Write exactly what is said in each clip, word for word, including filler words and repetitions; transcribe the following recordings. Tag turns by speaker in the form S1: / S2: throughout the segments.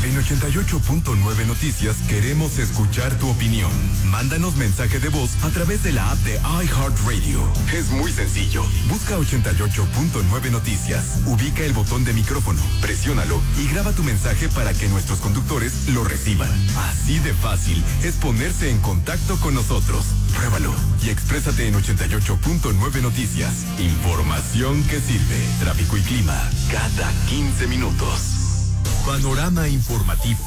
S1: En ochenta y ocho punto nueve Noticias queremos escuchar tu opinión. Mándanos mensaje de voz a través de la app de iHeartRadio. Es muy sencillo. Busca ochenta y ocho punto nueve Noticias. Ubica el botón de micrófono, presiónalo y graba tu mensaje para que nuestros conductores lo reciban. Así de fácil es ponerse en contacto con nosotros. Pruébalo y exprésate en ochenta y ocho punto nueve Noticias. Información que sirve. Tráfico y clima cada quince minutos. Panorama informativo.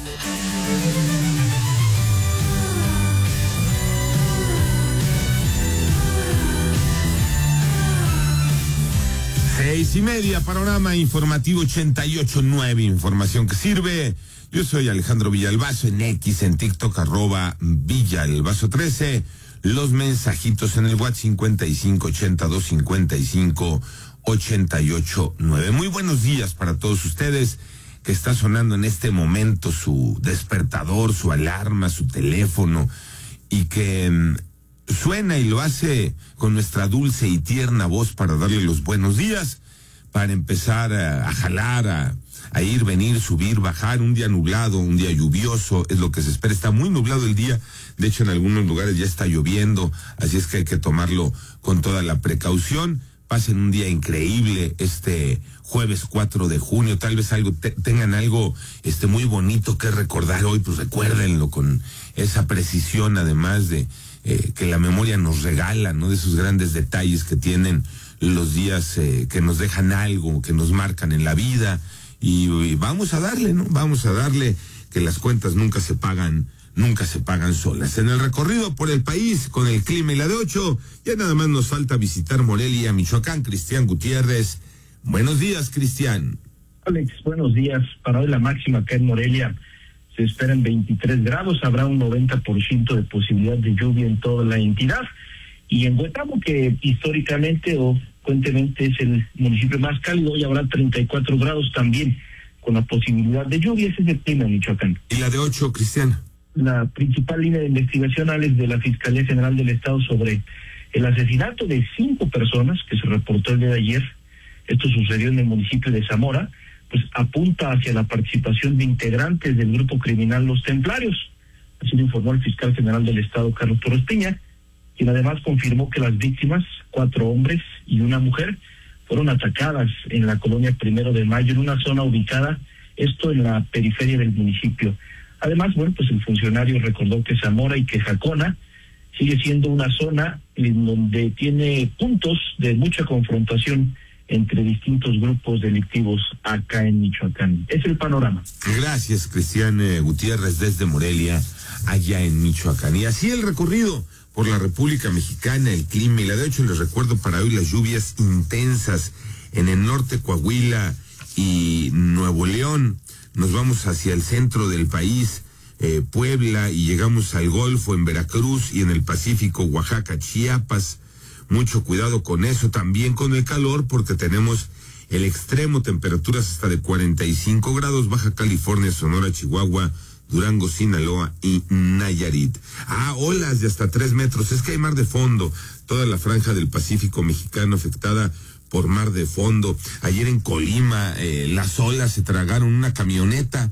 S2: Seis y media, panorama informativo ochenta y ocho punto nueve, información que sirve. Yo soy Alejandro Villalbazo, en X, en TikTok, arroba Villalbazo trece. Los mensajitos en el WhatsApp cincuenta y cinco ochenta y dos cincuenta y cinco ochenta y ocho nueve. Muy buenos días para todos ustedes que está sonando en este momento su despertador, su alarma, su teléfono, y que um, suena y lo hace con nuestra dulce y tierna voz para darle los buenos días, para empezar a, a jalar, a, a ir, venir, subir, bajar. Un día nublado, un día lluvioso, es lo que se espera. Está muy nublado el día, de hecho en algunos lugares ya está lloviendo, así es que hay que tomarlo con toda la precaución. Pasen un día increíble este jueves cuatro de junio, tal vez algo te, tengan algo este muy bonito que recordar hoy, pues recuérdenlo con esa precisión, además de eh, que la memoria nos regala, ¿no? De esos grandes detalles que tienen los días eh, que nos dejan algo, que nos marcan en la vida, y, y vamos a darle, ¿no? Vamos a darle, que las cuentas nunca se pagan nunca se pagan solas. En el recorrido por el país, con el clima y la de ocho, ya nada más nos falta visitar Morelia, Michoacán. Cristian Gutiérrez. Buenos días, Cristian.
S3: Alex, buenos días. Para hoy la máxima acá en Morelia se esperan veintitrés grados, habrá un noventa por ciento de posibilidad de lluvia en toda la entidad. Y en Huetamo, que históricamente o frecuentemente es el municipio más cálido, hoy habrá treinta y cuatro grados también, con la posibilidad de lluvia. Ese es el clima en Michoacán.
S2: ¿Y la de ocho, Cristian?
S3: La principal línea de investigación, Alex, de la Fiscalía General del Estado sobre el asesinato de cinco personas que se reportó el día de ayer, esto sucedió en el municipio de Zamora, pues apunta hacia la participación de integrantes del grupo criminal Los Templarios. Así lo informó el fiscal general del Estado, Carlos Torres Piña, quien además confirmó que las víctimas, cuatro hombres y una mujer, fueron atacadas en la colonia Primero de Mayo, en una zona ubicada, esto en la periferia del municipio. Además, bueno, pues el funcionario recordó que Zamora y que Jacona sigue siendo una zona en donde tiene puntos de mucha confrontación entre distintos grupos delictivos acá en Michoacán. Es el panorama.
S2: Gracias, Cristian eh, Gutiérrez, desde Morelia, allá en Michoacán. Y así el recorrido por la República Mexicana, el clima y la de hecho les recuerdo para hoy las lluvias intensas en el norte, Coahuila y Nuevo León. Nos vamos hacia el centro del país, eh, Puebla, y llegamos al Golfo en Veracruz y en el Pacífico, Oaxaca, Chiapas. Mucho cuidado con eso, también con el calor, porque tenemos el extremo, temperaturas hasta de cuarenta y cinco grados, Baja California, Sonora, Chihuahua, Durango, Sinaloa y Nayarit. Ah, olas de hasta tres metros, es que hay mar de fondo, toda la franja del Pacífico mexicano afectada por mar de fondo. Ayer en Colima, eh, las olas se tragaron una camioneta.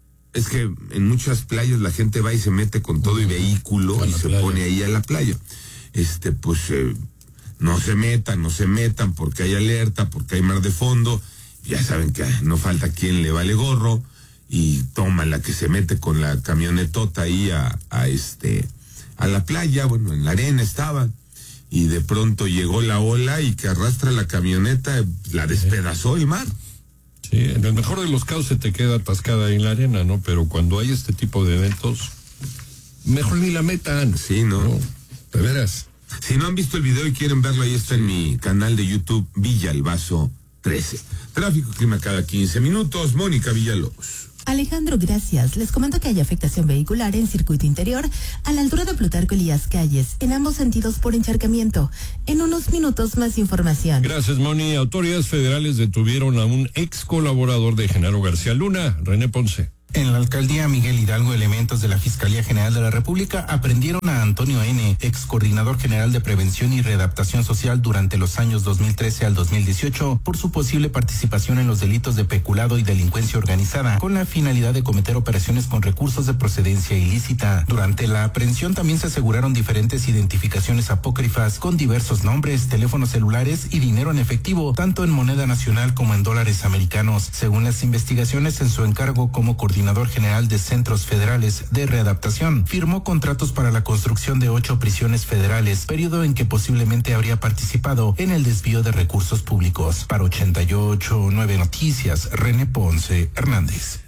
S2: Es que en muchas playas la gente va y se mete con todo y vehículo y se playa. pone ahí a la playa. Este, pues, eh, no se metan, no se metan porque hay alerta, porque hay mar de fondo. Ya saben que no falta quien le vale gorro y toma la que se mete con la camionetota ahí a, a este, a la playa. Bueno, en la arena estaba. Y de pronto llegó la ola y que arrastra la camioneta, la despedazó el mar.
S4: Sí, en el mejor de los casos se te queda atascada en la arena, ¿no? Pero cuando hay este tipo de eventos, mejor ni la metan.
S2: Sí, ¿no?
S4: ¿no? De veras.
S2: Si no han visto el video y quieren verlo, ahí está en mi canal de YouTube, Villalbazo trece. Tráfico, clima cada quince minutos. Mónica Villalobos.
S5: Alejandro, gracias. Les comento que hay afectación vehicular en circuito interior a la altura de Plutarco Elías Calles, en ambos sentidos por encharcamiento. En unos minutos más información.
S4: Gracias, Moni. Autoridades federales detuvieron a un ex colaborador de Genaro García Luna, René Ponce.
S6: En la alcaldía Miguel Hidalgo, elementos de la Fiscalía General de la República aprendieron a Antonio N., ex coordinador general de Prevención y Readaptación Social durante los años dos mil trece al dos mil dieciocho, por su posible participación en los delitos de peculado y delincuencia organizada, con la finalidad de cometer operaciones con recursos de procedencia ilícita. Durante la aprehensión también se aseguraron diferentes identificaciones apócrifas con diversos nombres, teléfonos celulares y dinero en efectivo, tanto en moneda nacional como en dólares americanos. Según las investigaciones, en su encargo como coordinador general de Centros Federales de Readaptación, firmó contratos para la construcción de ocho prisiones federales, periodo en que posiblemente habría participado en el desvío de recursos públicos. Para ochenta y ocho punto nueve Noticias, René Ponce Hernández.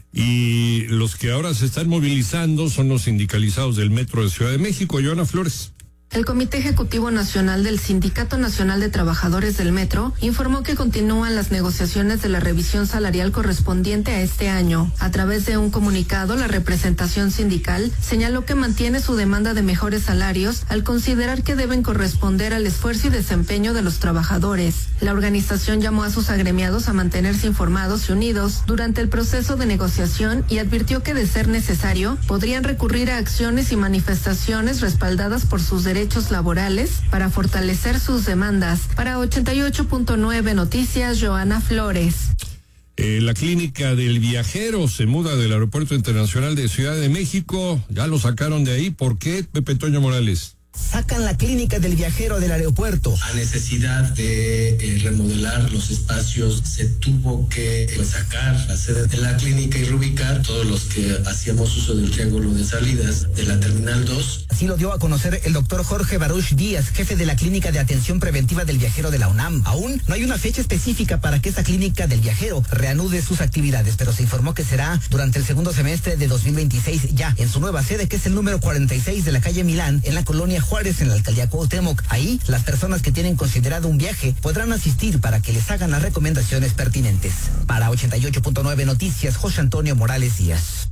S4: Y los que ahora se están movilizando son los sindicalizados del Metro de Ciudad de México. Joana Flores.
S7: El Comité Ejecutivo Nacional del Sindicato Nacional de Trabajadores del Metro informó que continúan las negociaciones de la revisión salarial correspondiente a este año. A través de un comunicado, la representación sindical señaló que mantiene su demanda de mejores salarios al considerar que deben corresponder al esfuerzo y desempeño de los trabajadores. La organización llamó a sus agremiados a mantenerse informados y unidos durante el proceso de negociación y advirtió que, de ser necesario, podrían recurrir a acciones y manifestaciones respaldadas por sus derechos derechos laborales para fortalecer sus demandas. Para ochenta y ocho punto nueve Noticias, Joana Flores.
S4: Eh, la clínica del viajero se muda del Aeropuerto Internacional de Ciudad de México. Ya lo sacaron de ahí. ¿Por qué, Pepe Toño Morales?
S8: Sacan la clínica del viajero del aeropuerto.
S9: A necesidad de eh, remodelar los espacios, se tuvo que pues, sacar la sede de la clínica y reubicar todos los que hacíamos uso del triángulo de salidas de la Terminal dos.
S8: Así lo dio a conocer el doctor Jorge Baruch Díaz, jefe de la Clínica de Atención Preventiva del Viajero de la UNAM. Aún no hay una fecha específica para que esta clínica del viajero reanude sus actividades, pero se informó que será durante el segundo semestre de dos mil veintiséis, ya en su nueva sede, que es el número cuarenta y seis de la calle Milán, en la colonia Juárez, en la alcaldía Cuauhtémoc. Ahí, las personas que tienen considerado un viaje podrán asistir para que les hagan las recomendaciones pertinentes. Para ochenta y ocho punto nueve Noticias, José Antonio Morales Díaz.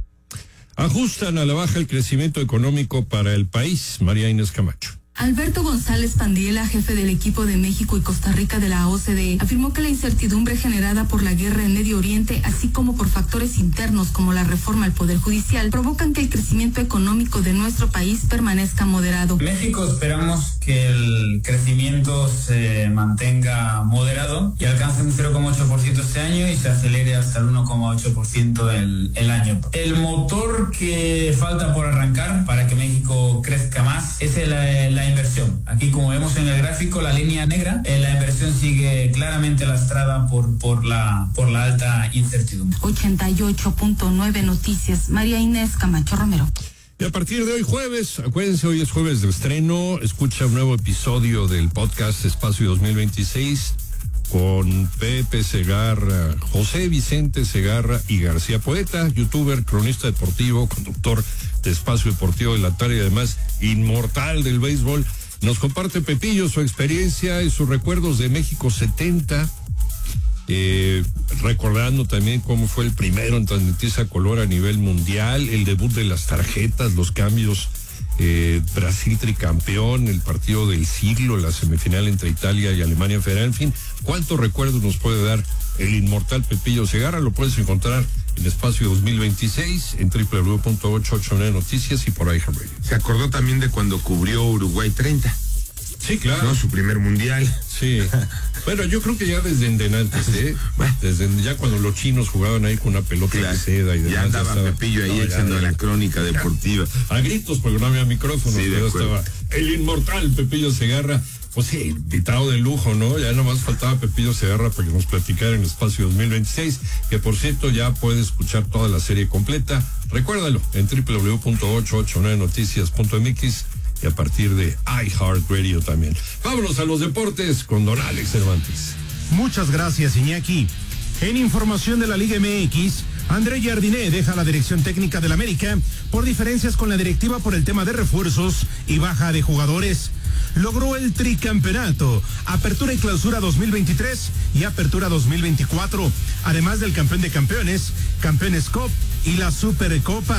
S4: Ajustan a la baja el crecimiento económico para el país. María Inés Camacho.
S10: Alberto González Pandiela, jefe del equipo de México y Costa Rica de la O C D E, afirmó que la incertidumbre generada por la guerra en Medio Oriente, así como por factores internos como la reforma al Poder Judicial, provocan que el crecimiento económico de nuestro país permanezca moderado.
S11: México esperamos que el crecimiento se mantenga moderado y alcance un cero coma ocho por ciento este año y se acelere hasta el uno coma ocho por ciento el, el año. El motor que falta por arrancar para que México crezca más es el, la inversión. Aquí, como vemos en el gráfico, la línea negra, eh, la inversión sigue claramente lastrada por, por, la, por la alta incertidumbre.
S10: ochenta y ocho punto nueve Noticias, María Inés Camacho Romero.
S4: Y a partir de hoy jueves, acuérdense, hoy es jueves de estreno, escucha un nuevo episodio del podcast Espacio dos mil veintiséis con Pepe Segarra, José Vicente Segarra y García Poeta, youtuber, cronista deportivo, conductor de Espacio Deportivo de la Tarde y además inmortal del béisbol. Nos comparte Pepillo su experiencia y sus recuerdos de México setenta, eh, recordando también cómo fue el primero en transmitirse a color a nivel mundial, el debut de las tarjetas, los cambios, eh, Brasil tricampeón, el partido del siglo, la semifinal entre Italia y Alemania Federal, en fin, cuántos recuerdos nos puede dar el inmortal Pepillo Segarra. Lo puedes encontrar en Espacio dos mil veintiséis, en doble u doble u doble u punto ochocientos ochenta y nueve Noticias y por ahí, Radio.
S2: Se acordó también de cuando cubrió Uruguay treinta.
S4: Sí, claro.
S2: ¿No? Su primer mundial.
S4: Sí. Bueno, yo creo que ya desde antes, ¿eh? Bueno. Desde ya cuando los chinos jugaban ahí con una pelota claro. de seda y demás.
S2: Ya andaba ya estaba, Pepillo ahí no, echando ya, la crónica deportiva.
S4: A gritos, porque no había micrófono.
S2: Sí,
S4: pero estaba el inmortal Pepillo Segarra. Pues sí, invitado de lujo, ¿no? Ya nomás faltaba Pepillo Segarra para que nos platicara en Espacio dos mil veintiséis, que por cierto ya puede escuchar toda la serie completa. Recuérdalo en doble u doble u doble u punto ochocientos ochenta y nueve noticias punto m x y a partir de iHeartRadio también. Vámonos a los deportes con don Alex Cervantes.
S12: Muchas gracias, Iñaki. En información de la Liga M X, André Jardiné deja la dirección técnica del América por diferencias con la directiva por el tema de refuerzos y baja de jugadores. Logró el tricampeonato, Apertura y Clausura dos mil veintitrés y Apertura dos mil veinticuatro, además del campeón de campeones, Campeones Cup y la Supercopa.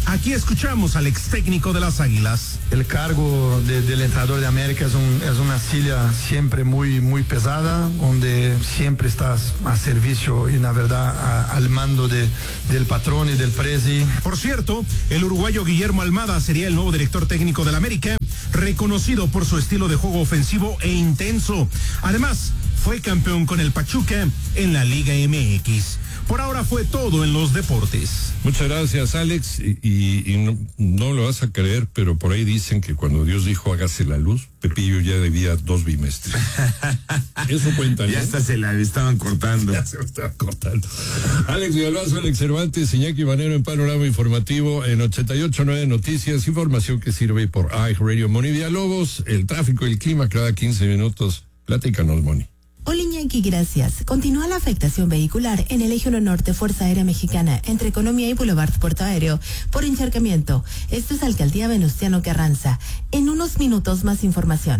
S12: Aquí escuchamos al ex técnico de las Águilas.
S13: El cargo de, del entrenador de América es, un, es una silla siempre muy, muy pesada, donde siempre estás a servicio y la verdad a, al mando de, del patrón y del presi.
S12: Por cierto, el uruguayo Guillermo Almada sería el nuevo director técnico del América, reconocido por su estilo de juego ofensivo e intenso. Además, fue campeón con el Pachuca en la Liga M X. Por ahora fue todo en los deportes.
S4: Muchas gracias, Alex. Y, y, y no, no lo vas a creer, pero por ahí dicen que cuando Dios dijo hágase la luz, Pepillo ya debía dos bimestres. Eso cuentan.
S2: Ya
S4: ¿eh?
S2: hasta se la estaban cortando.
S4: Ya se la estaban cortando. Alex Villalbazo, Alex Cervantes, Iñaki Banero en Panorama Informativo en ochenta y ocho punto nueve Noticias. Información que sirve por iHeartRadio. Moni Villalobos, el tráfico y el clima cada quince minutos. Platícanos, Moni.
S5: Hola Iñaki, gracias. Continúa la afectación vehicular en el eje uno Norte Fuerza Aérea Mexicana entre Economía y Boulevard Puerto Aéreo por encharcamiento. Esto es Alcaldía Venustiano Carranza. En unos minutos más información.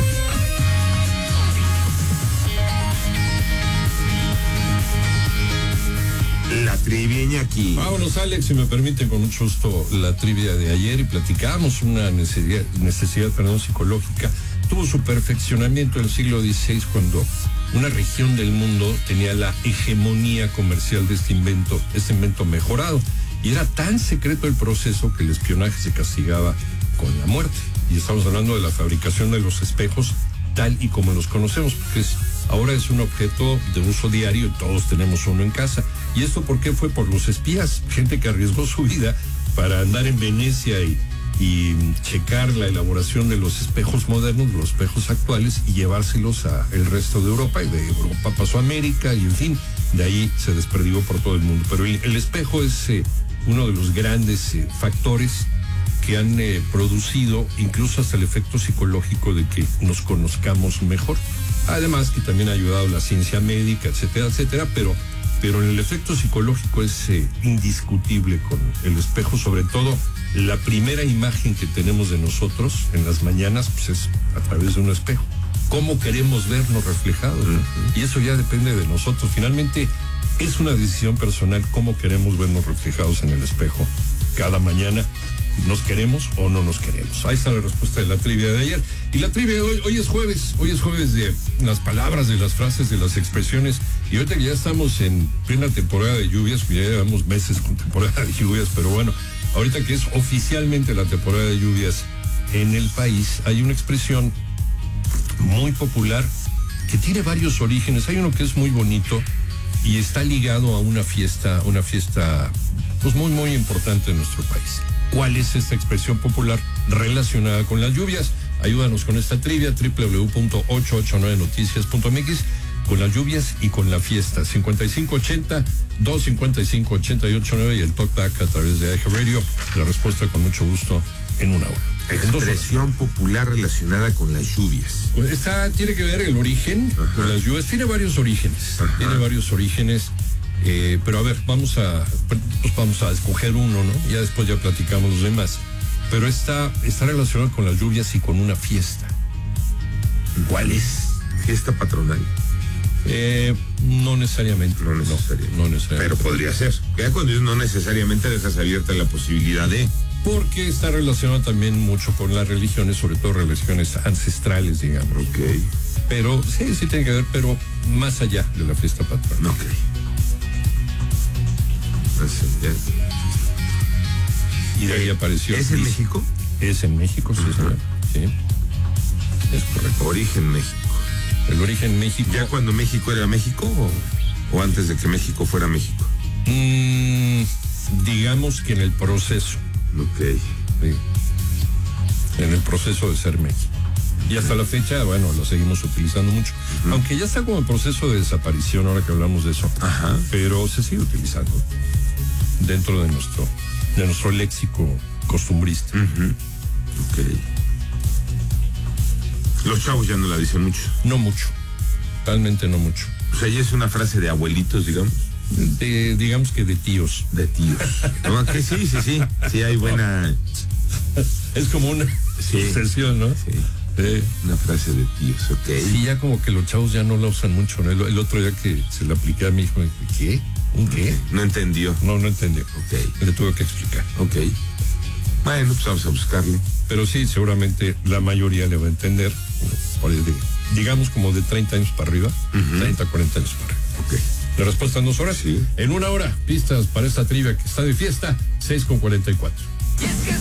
S2: La trivia, Iñaki.
S4: Vámonos, Alex, si me permite, con mucho gusto la trivia de ayer y platicamos una necesidad, necesidad perdón, psicológica. Tuvo su perfeccionamiento en el siglo dieciséis cuando una región del mundo tenía la hegemonía comercial de este invento, este invento mejorado. Y era tan secreto el proceso que el espionaje se castigaba con la muerte. Y estamos hablando de la fabricación de los espejos tal y como los conocemos, porque es, ahora es un objeto de uso diario y todos tenemos uno en casa. ¿Y esto por qué? Fue por los espías, gente que arriesgó su vida para andar en Venecia y y checar la elaboración de los espejos modernos, los espejos actuales, y llevárselos a el resto de Europa, y de Europa pasó a América, y en fin, de ahí se desperdigó por todo el mundo. Pero el, el espejo es eh, uno de los grandes eh, factores que han eh, producido incluso hasta el efecto psicológico de que nos conozcamos mejor. Además que también ha ayudado la ciencia médica, etcétera, etcétera, pero, pero el efecto psicológico es eh, indiscutible con el espejo, sobre todo. La primera imagen que tenemos de nosotros en las mañanas, pues es a través de un espejo. ¿Cómo queremos vernos reflejados? ¿no? Uh-huh. Y eso ya depende de nosotros. Finalmente, es una decisión personal cómo queremos vernos reflejados en el espejo cada mañana. ¿Nos queremos o no nos queremos? Ahí está la respuesta de la trivia de ayer. Y la trivia de hoy, hoy es jueves. Hoy es jueves de las palabras, de las frases, de las expresiones. Y ahorita que ya estamos en plena temporada de lluvias, ya llevamos meses con temporada de lluvias, pero bueno, ahorita que es oficialmente la temporada de lluvias en el país, hay una expresión muy popular que tiene varios orígenes. Hay uno que es muy bonito y está ligado a una fiesta, una fiesta pues muy, muy importante en nuestro país. ¿Cuál es esta expresión popular relacionada con las lluvias? Ayúdanos con esta trivia, doble u doble u doble u punto ochocientos ochenta y nueve noticias punto m x, con las lluvias y con la fiesta. cincuenta y cinco ochenta, dos cincuenta y cinco, ochenta y ocho nueve y el talkback a través de iHeartRadio. La respuesta con mucho gusto en una hora.
S2: Expresión popular relacionada con las lluvias.
S4: Pues esta tiene que ver el origen de las lluvias. Tiene varios orígenes. Ajá. Tiene varios orígenes. Eh, pero a ver, vamos a pues vamos a escoger uno, ¿no? Ya después ya platicamos los demás. Pero esta está relacionada con las lluvias y con una fiesta.
S2: ¿Cuál es? Fiesta patronal.
S4: Eh, no necesariamente.
S2: No necesariamente.
S4: No, no necesariamente.
S2: Pero podría ser. Ya cuando no necesariamente dejas abierta la posibilidad de.
S4: Porque está relacionado también mucho con las religiones, sobre todo religiones ancestrales, digamos.
S2: Ok.
S4: Pero sí, sí tiene que ver, pero más allá de la fiesta patronal.
S2: Ok.
S4: Y de ahí apareció.
S2: ¿Es en México?
S4: Es en México, sí, señor. Sí. Es correcto.
S2: Origen México.
S4: El origen México.
S2: ¿Ya cuando México era México o, o antes de que México fuera México?
S4: Mm, digamos que en el proceso.
S2: Ok.
S4: Sí. En el proceso de ser México. Y hasta la fecha, bueno, lo seguimos utilizando mucho. Uh-huh. Aunque ya está como en proceso de desaparición, ahora que hablamos de eso. Ajá. Pero se sigue utilizando dentro de nuestro, de nuestro léxico costumbrista.
S2: Uh-huh. Ok. Los chavos ya no la dicen mucho.
S4: No mucho. Realmente no mucho.
S2: O sea, ya es una frase de abuelitos, digamos.
S4: De, digamos que de tíos.
S2: De tíos. No, que sí, sí, sí. Sí, hay buena.
S4: Es como una
S2: sí.
S4: sucesión, ¿no?
S2: Sí.
S4: Eh,
S2: una frase de tíos, ok.
S4: Sí, ya como que los chavos ya no la usan mucho, ¿no? El, el otro día que se la apliqué a mi hijo, ¿qué? ¿Un qué?
S2: No entendió.
S4: No, no entendió.
S2: Ok.
S4: Le tuve que explicar.
S2: Ok. Bueno, pues vamos a buscarle.
S4: Pero sí, seguramente la mayoría le va a entender. Digamos como de treinta años para arriba. Uh-huh. treinta, cuarenta años para arriba.
S2: Ok.
S4: La respuesta en dos horas.
S2: Sí.
S4: En una hora, pistas para esta trivia que está de fiesta, seis con cuarenta y cuatro.
S14: Y es que